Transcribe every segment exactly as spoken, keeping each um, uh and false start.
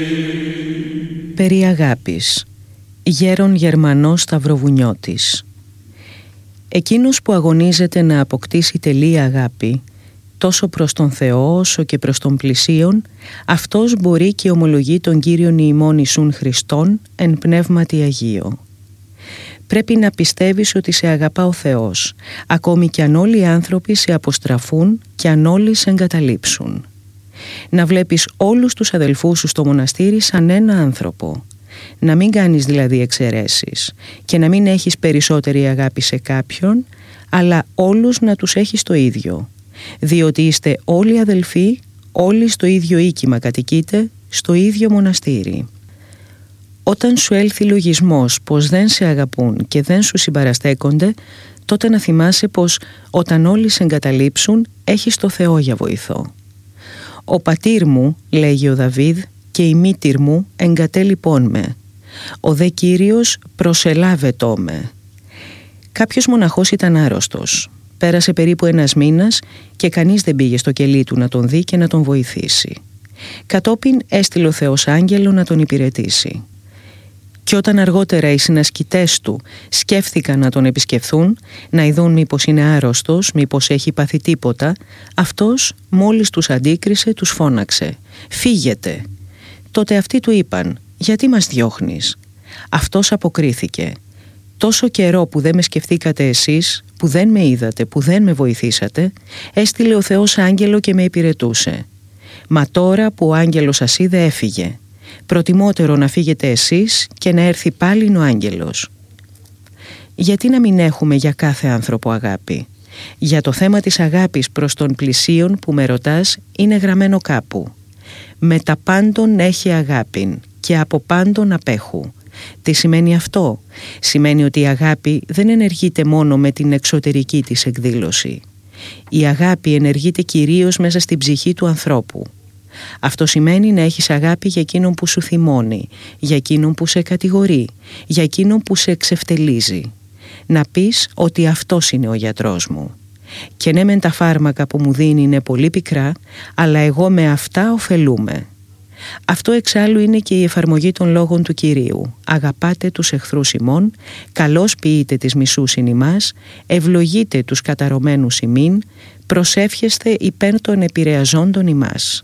Περί αγάπης. Γέρον Γερμανός Σταυροβουνιώτης. Εκείνος που αγωνίζεται να αποκτήσει τελεία αγάπη, τόσο προς τον Θεό όσο και προς τον πλησίον, αυτός μπορεί και ομολογεί τον Κύριον ημών Ιησούν Χριστόν εν πνεύματι Αγίο. Πρέπει να πιστεύεις ότι σε αγαπά ο Θεός, ακόμη κι αν όλοι οι άνθρωποι σε αποστραφούν και αν όλοι σε εγκαταλείψουν. Να βλέπεις όλους τους αδελφούς σου στο μοναστήρι σαν ένα άνθρωπο. Να μην κάνεις δηλαδή εξαιρέσεις και να μην έχεις περισσότερη αγάπη σε κάποιον, αλλά όλους να τους έχεις το ίδιο, διότι είστε όλοι αδελφοί, όλοι στο ίδιο οίκημα κατοικείτε, στο ίδιο μοναστήρι. Όταν σου έλθει λογισμός πως δεν σε αγαπούν και δεν σου συμπαραστέκονται, τότε να θυμάσαι πως όταν όλοι σε εγκαταλείψουν, έχεις το Θεό για βοηθό. «Ο πατήρ μου», λέγει ο Δαβίδ, «και η μήτηρ μου εγκατέλειπών με. Ο δε Κύριος προσελάβετό με». Κάποιος μοναχός ήταν άρρωστος. Πέρασε περίπου ένας μήνας και κανείς δεν πήγε στο κελί του να τον δει και να τον βοηθήσει. Κατόπιν έστειλε ο Θεός άγγελο να τον υπηρετήσει. Και όταν αργότερα οι συνασκητές του σκέφθηκαν να τον επισκεφθούν, να ειδούν μήπως είναι άρρωστος, μήπως έχει πάθει τίποτα, αυτός μόλις τους αντίκρισε τους φώναξε «Φύγετε». Τότε αυτοί του είπαν «Γιατί μας διώχνεις?» Αυτός αποκρίθηκε «Τόσο καιρό που δεν με σκεφτήκατε εσείς, που δεν με είδατε, που δεν με βοηθήσατε, έστειλε ο Θεός άγγελο και με υπηρετούσε. Μα τώρα που ο άγγελος σας είδε έφυγε. Προτιμότερο να φύγετε εσείς και να έρθει πάλι ο άγγελος». Γιατί να μην έχουμε για κάθε άνθρωπο αγάπη? Για το θέμα της αγάπης προς τον πλησίον που με ρωτάς είναι γραμμένο κάπου. «Με τα πάντων έχει αγάπην και από πάντων απέχου». Τι σημαίνει αυτό? Σημαίνει ότι η αγάπη δεν ενεργείται μόνο με την εξωτερική της εκδήλωση. Η αγάπη ενεργείται κυρίως μέσα στην ψυχή του ανθρώπου. Αυτό σημαίνει να έχεις αγάπη για εκείνον που σου θυμώνει, για εκείνον που σε κατηγορεί, για εκείνον που σε εξευτελίζει. Να πεις ότι αυτός είναι ο γιατρός μου. Και ναι μεν τα φάρμακα που μου δίνει είναι πολύ πικρά, αλλά εγώ με αυτά ωφελούμαι. Αυτό εξάλλου είναι και η εφαρμογή των λόγων του Κυρίου. Αγαπάτε τους εχθρούς ημών, καλώς ποιείτε τις μισούσιν ημάς, ευλογείτε τους καταρωμένους ημίν, προσεύχεστε υπέρ των επηρεαζόντων ημάς.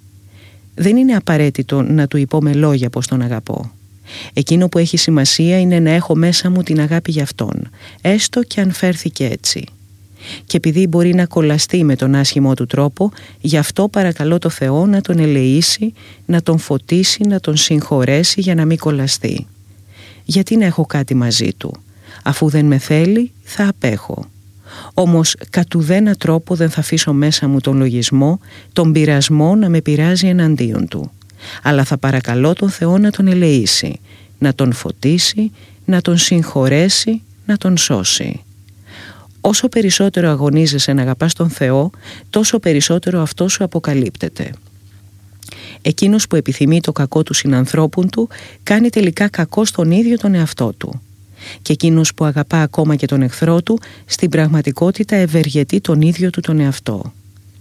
Δεν είναι απαραίτητο να του πω με λόγια πως τον αγαπώ. Εκείνο που έχει σημασία είναι να έχω μέσα μου την αγάπη για αυτόν, έστω και αν φέρθηκε έτσι. Και επειδή μπορεί να κολλαστεί με τον άσχημο του τρόπο, γι' αυτό παρακαλώ το Θεό να τον ελεήσει, να τον φωτίσει, να τον συγχωρέσει για να μην κολλαστεί. Γιατί να έχω κάτι μαζί του? Αφού δεν με θέλει, θα απέχω. Όμως κατ' ουδένα τρόπο δεν θα αφήσω μέσα μου τον λογισμό, τον πειρασμό να με πειράζει εναντίον του. Αλλά θα παρακαλώ τον Θεό να τον ελεήσει, να τον φωτίσει, να τον συγχωρέσει, να τον σώσει. Όσο περισσότερο αγωνίζεσαι να αγαπάς τον Θεό, τόσο περισσότερο αυτό σου αποκαλύπτεται. Εκείνος που επιθυμεί το κακό του συνανθρώπων του, κάνει τελικά κακό στον ίδιο τον εαυτό του. Και εκείνος που αγαπά ακόμα και τον εχθρό του, στην πραγματικότητα ευεργετεί τον ίδιο του τον εαυτό.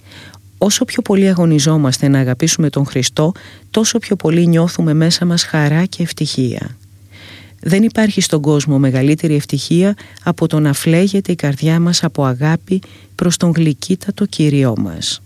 Όσο πιο πολύ αγωνιζόμαστε να αγαπήσουμε τον Χριστό, τόσο πιο πολύ νιώθουμε μέσα μας χαρά και ευτυχία. Δεν υπάρχει στον κόσμο μεγαλύτερη ευτυχία από το να φλέγεται η καρδιά μας από αγάπη προς τον γλυκύτατο Κύριό μας.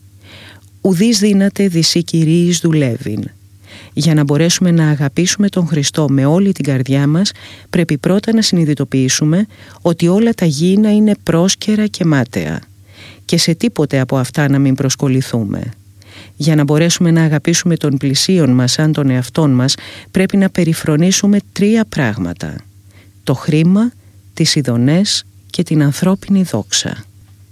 Ουδείς δύναται δυσί Κυρίης δουλεύειν. Για να μπορέσουμε να αγαπήσουμε τον Χριστό με όλη την καρδιά μας, πρέπει πρώτα να συνειδητοποιήσουμε ότι όλα τα γήινα είναι πρόσκαιρα και μάταια και σε τίποτε από αυτά να μην προσκοληθούμε. Για να μπορέσουμε να αγαπήσουμε τον πλησίον μας σαν τον εαυτόν μας, πρέπει να περιφρονήσουμε τρία πράγματα: το χρήμα, τις ειδονές και την ανθρώπινη δόξα.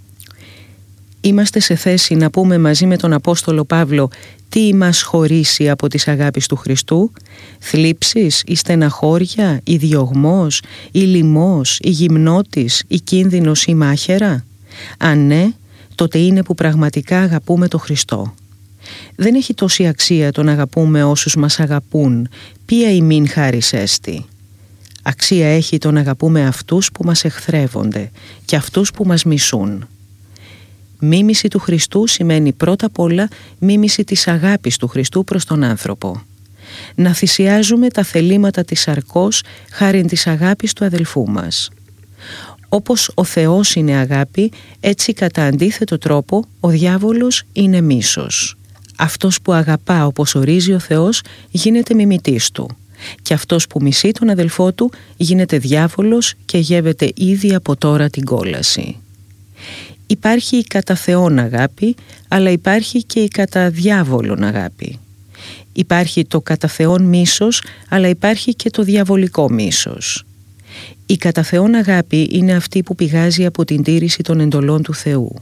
Είμαστε σε θέση να πούμε μαζί με τον Απόστολο Παύλο τι μας χωρίσει από της αγάπης του Χριστού? Θλίψεις, η στεναχώρια, η διωγμός, η λιμός, η γυμνότης, η κίνδυνος, η μάχαιρα? Αν ναι, τότε είναι που πραγματικά αγαπούμε τον Χριστό. Δεν έχει τόση αξία το να αγαπούμε όσους μας αγαπούν, ποια ημίν χάρις έστι. Αξία έχει το να αγαπούμε αυτούς που μας εχθρεύονται και αυτούς που μας μισούν. Μίμηση του Χριστού σημαίνει πρώτα απ' όλα μίμηση της αγάπης του Χριστού προς τον άνθρωπο. να θυσιάζουμε τα θελήματα της σαρκός χάριν της αγάπης του αδελφού μας. Όπως ο Θεός είναι αγάπη, έτσι κατά αντίθετο τρόπο ο διάβολος είναι μίσος. Αυτός που αγαπά όπως ορίζει ο Θεός γίνεται μιμητής του, και αυτός που μισεί τον αδελφό του γίνεται διάβολος και γεύεται ήδη από τώρα την κόλαση. Υπάρχει η κατά Θεόν αγάπη, αλλά υπάρχει και η κατά διάβολον αγάπη. Υπάρχει το κατά Θεόν μίσος, αλλά υπάρχει και το διαβολικό μίσος. Η κατά Θεόν αγάπη είναι αυτή που πηγάζει από την τήρηση των εντολών του Θεού.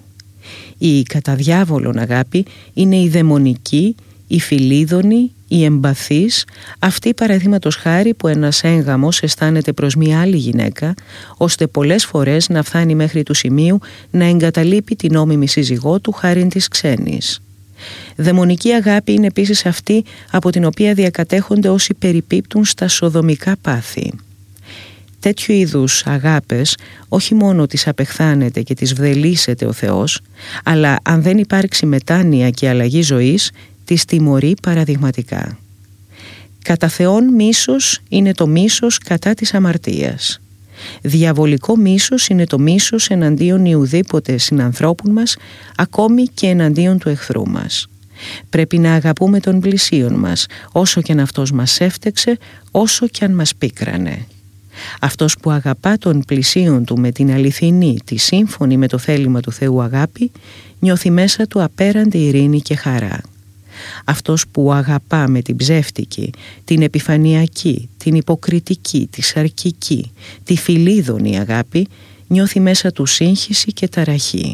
Η κατά διάβολον αγάπη είναι η δαιμονική, η φιλίδωνη, η εμπαθής, αυτή παραδείγματος χάρη που ένας έγγαμος αισθάνεται προς μια άλλη γυναίκα, ώστε πολλές φορές να φτάνει μέχρι του σημείου να εγκαταλείπει την νόμιμη σύζυγό του χάριν της ξένης. Δαιμονική αγάπη είναι επίσης αυτή από την οποία διακατέχονται όσοι περιπίπτουν στα σοδομικά πάθη. Τέτοιου είδους αγάπες όχι μόνο τις απεχθάνεται και τις βδελίσεται ο Θεός, αλλά αν δεν υπάρξει μετάνοια και αλλαγή ζωής, τις τιμωρεί παραδειγματικά. Κατά Θεόν μίσος είναι το μίσος κατά της αμαρτίας. Διαβολικό μίσος είναι το μίσος εναντίον ιουδήποτε συνανθρώπων μας, ακόμη και εναντίον του εχθρού μας. Πρέπει να αγαπούμε τον πλησίον μας, όσο και αν αυτός μας έφτεξε, όσο και αν μας πίκρανε. Αυτός που αγαπά τον πλησίον του με την αληθινή, τη σύμφωνη με το θέλημα του Θεού αγάπη, νιώθει μέσα του απέραντη ειρήνη και χαρά. Αυτός που αγαπά με την ψεύτικη, την επιφανειακή, την υποκριτική, τη σαρκική, τη φιλίδωνη αγάπη, νιώθει μέσα του σύγχυση και ταραχή.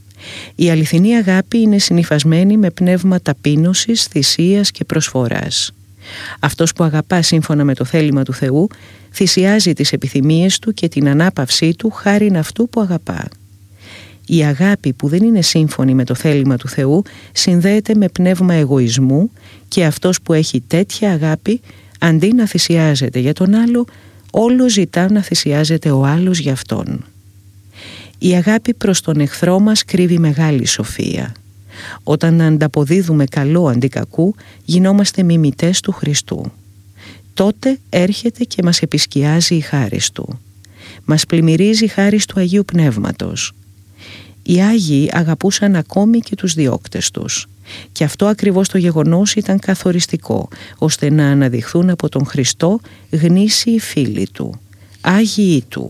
Η αληθινή αγάπη είναι συνυφασμένη με πνεύμα ταπείνωσης, θυσίας και προσφοράς. Αυτός που αγαπά σύμφωνα με το θέλημα του Θεού θυσιάζει τις επιθυμίες του και την ανάπαυσή του χάριν αυτού που αγαπά. Η αγάπη που δεν είναι σύμφωνη με το θέλημα του Θεού συνδέεται με πνεύμα εγωισμού, και αυτός που έχει τέτοια αγάπη, αντί να θυσιάζεται για τον άλλο, όλο ζητά να θυσιάζεται ο άλλος για αυτόν. Η αγάπη προς τον εχθρό μας κρύβει μεγάλη σοφία. Όταν ανταποδίδουμε καλό αντί κακού, γινόμαστε μιμητές του Χριστού. Τότε έρχεται και μας επισκιάζει η χάρις του. Μας πλημμυρίζει η χάρις του Αγίου Πνεύματος. Οι Άγιοι αγαπούσαν ακόμη και τους διώκτες τους, και αυτό ακριβώς το γεγονός ήταν καθοριστικό, ώστε να αναδειχθούν από τον Χριστό γνήσιοι φίλοι του, Άγιοι του.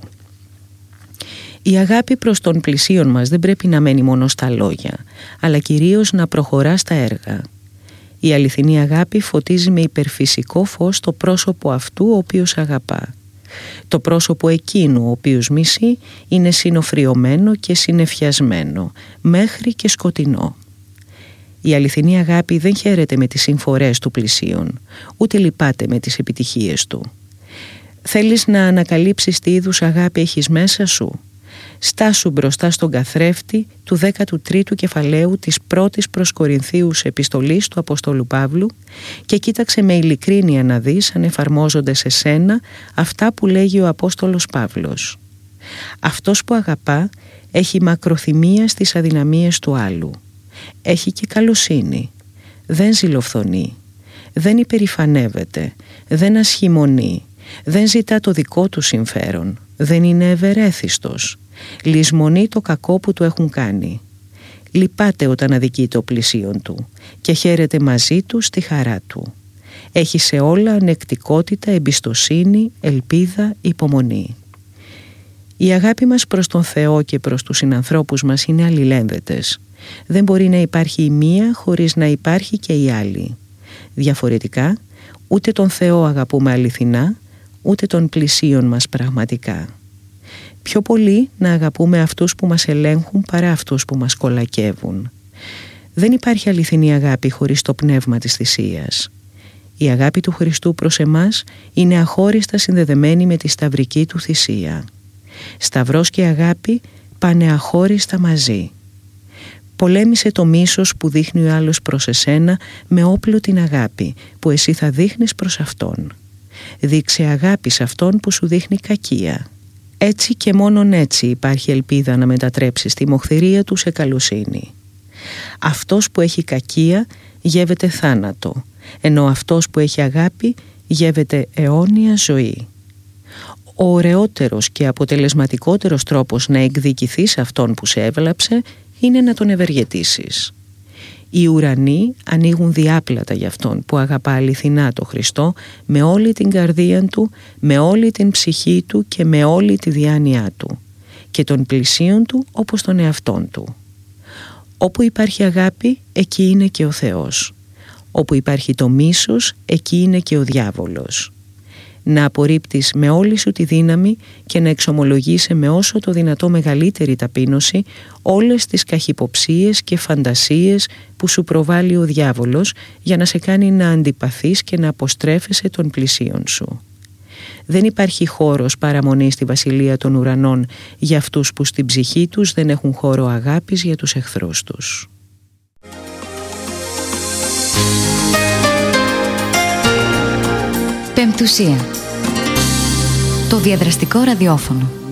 Η αγάπη προς τον πλησίον μας δεν πρέπει να μένει μόνο στα λόγια, αλλά κυρίως να προχωρά στα έργα. Η αληθινή αγάπη φωτίζει με υπερφυσικό φως το πρόσωπο αυτού ο οποίος αγαπά. Το πρόσωπο εκείνου ο οποίος μισεί είναι συνοφριωμένο και συνεφιασμένο, μέχρι και σκοτεινό. Η αληθινή αγάπη δεν χαίρεται με τις συμφορές του πλησίον, ούτε λυπάται με τις επιτυχίες του. Θέλεις να ανακαλύψεις τι είδους αγάπη έχεις μέσα σου? Στάσου μπροστά στον καθρέφτη του δέκατου τρίτου κεφαλαίου της πρώτης προς Κορινθίους επιστολής του Αποστόλου Παύλου και κοίταξε με ειλικρίνεια να δεις αν εφαρμόζονται σε σένα αυτά που λέγει ο Απόστολος Παύλος. Αυτός που αγαπά έχει μακροθυμία στις αδυναμίες του άλλου. Έχει και καλοσύνη. Δεν ζηλοφθονεί. Δεν υπερηφανεύεται. Δεν ασχημονεί. Δεν ζητά το δικό του συμφέρον. Δεν είναι ευερέθιστος. Λησμονεί το κακό που του έχουν κάνει. Λυπάται όταν αδικεί το πλησίον του και χαίρεται μαζί του στη χαρά του. Έχει σε όλα ανεκτικότητα, εμπιστοσύνη, ελπίδα, υπομονή. Η αγάπη μας προς τον Θεό και προς τους συνανθρώπους μας είναι αλληλένδετες. Δεν μπορεί να υπάρχει η μία χωρίς να υπάρχει και η άλλη. Διαφορετικά, ούτε τον Θεό αγαπούμε αληθινά, ούτε τον πλησίον μας πραγματικά. Πιο πολύ να αγαπούμε αυτούς που μας ελέγχουν παρά αυτούς που μας κολακεύουν. Δεν υπάρχει αληθινή αγάπη χωρίς το πνεύμα της θυσίας. Η αγάπη του Χριστού προς εμάς είναι αχώριστα συνδεδεμένη με τη σταυρική του θυσία. Σταυρός και αγάπη πάνε αχώριστα μαζί. Πολέμησε το μίσος που δείχνει ο άλλος προς εσένα με όπλο την αγάπη που εσύ θα δείχνεις προς αυτόν. Δείξε αγάπη σε αυτόν που σου δείχνει κακία. Έτσι και μόνον έτσι υπάρχει ελπίδα να μετατρέψεις τη μοχθηρία του σε καλοσύνη. Αυτός που έχει κακία γεύεται θάνατο, ενώ αυτός που έχει αγάπη γεύεται αιώνια ζωή. Ο ωραιότερος και αποτελεσματικότερος τρόπος να εκδικηθείς αυτόν που σε έβλαψε είναι να τον ευεργετήσεις. Οι ουρανοί ανοίγουν διάπλατα για αυτόν που αγαπά αληθινά το Χριστό με όλη την καρδία του, με όλη την ψυχή του και με όλη τη διάνοιά του και των πλησίων του όπως τον εαυτόν του. Όπου υπάρχει αγάπη, εκεί είναι και ο Θεός. Όπου υπάρχει το μίσος, εκεί είναι και ο διάβολος. Να απορρίπτεις με όλη σου τη δύναμη και να εξομολογείσαι με όσο το δυνατό μεγαλύτερη ταπείνωση όλες τις καχυποψίες και φαντασίες που σου προβάλλει ο διάβολος για να σε κάνει να αντιπαθείς και να αποστρέφεσαι των πλησίων σου. Δεν υπάρχει χώρος παραμονής στη βασιλεία των ουρανών για αυτούς που στην ψυχή τους δεν έχουν χώρο αγάπης για τους εχθρούς τους. Πεμπτουσία. Το διαδραστικό ραδιόφωνο.